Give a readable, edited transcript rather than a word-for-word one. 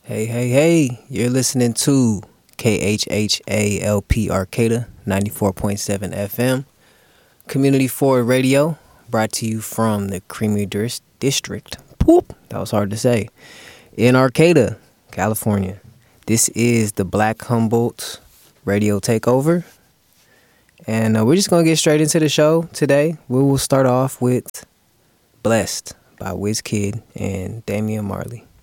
Hey, hey, hey, you're listening to KHHALP Arcata 94.7 FM, Community Forward Radio, brought to you from the Creamy District. Poop, that was hard to say. In Arcata, California. This is the Black Humboldt Radio Takeover. And we're just going to get straight into the show today. We will start off with Blessed by Wizkid and Damian Marley.